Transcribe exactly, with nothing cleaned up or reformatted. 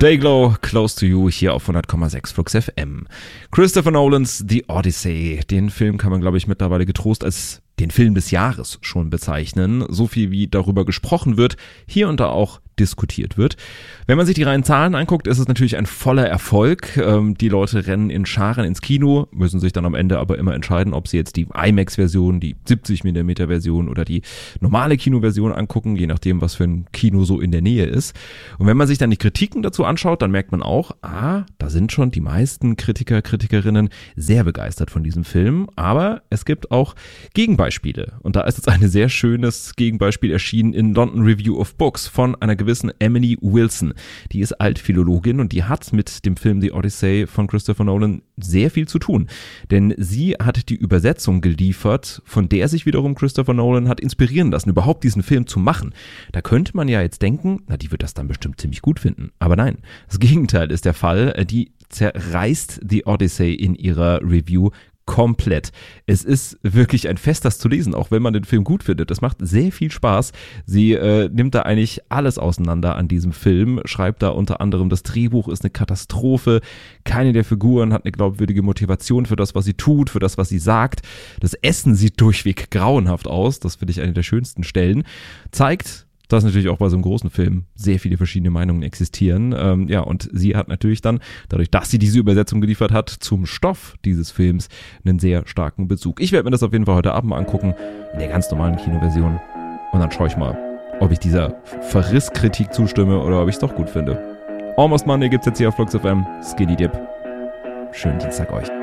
Dayglow, Close to You, hier auf hundert Komma sechs Flux F M. Christopher Nolans The Odyssey. Den Film kann man, glaube ich, mittlerweile getrost als den Film des Jahres schon bezeichnen. So viel wie darüber gesprochen wird, hier und da auch diskutiert wird. Wenn man sich die reinen Zahlen anguckt, ist es natürlich ein voller Erfolg. Ähm, die Leute rennen in Scharen ins Kino, müssen sich dann am Ende aber immer entscheiden, ob sie jetzt die IMAX-Version, die siebzig Millimeter Version oder die normale Kinoversion angucken, je nachdem, was für ein Kino so in der Nähe ist. Und wenn man sich dann die Kritiken dazu anschaut, dann merkt man auch, ah, da sind schon die meisten Kritiker, Kritikerinnen sehr begeistert von diesem Film. Aber es gibt auch Gegenbeispiele. Und da ist jetzt ein sehr schönes Gegenbeispiel erschienen in London Review of Books von einer gewissen Emily Wilson. Die ist Altphilologin und die hat mit dem Film The Odyssey von Christopher Nolan sehr viel zu tun. Denn sie hat die Übersetzung geliefert, von der sich wiederum Christopher Nolan hat inspirieren lassen, überhaupt diesen Film zu machen. Da könnte man ja jetzt denken, na, die wird das dann bestimmt ziemlich gut finden. Aber nein, das Gegenteil ist der Fall. Die zerreißt The Odyssey in ihrer Review komplett. Es ist wirklich ein Fest, das zu lesen, auch wenn man den Film gut findet. Das macht sehr viel Spaß. Sie äh, nimmt da eigentlich alles auseinander an diesem Film, schreibt da unter anderem, das Drehbuch ist eine Katastrophe, keine der Figuren hat eine glaubwürdige Motivation für das, was sie tut, für das, was sie sagt. Das Essen sieht durchweg grauenhaft aus, das finde ich eine der schönsten Stellen. Zeigt, dass natürlich auch bei so einem großen Film sehr viele verschiedene Meinungen existieren. Ähm, ja, und sie hat natürlich dann, dadurch, dass sie diese Übersetzung geliefert hat, zum Stoff dieses Films einen sehr starken Bezug. Ich werde mir das auf jeden Fall heute Abend mal angucken, in der ganz normalen Kinoversion. Und dann schaue ich mal, ob ich dieser Verrisskritik zustimme oder ob ich es doch gut finde. Almost Monday gibt's jetzt hier auf Flux F M. Skinny Dip. Schönen Dienstag euch.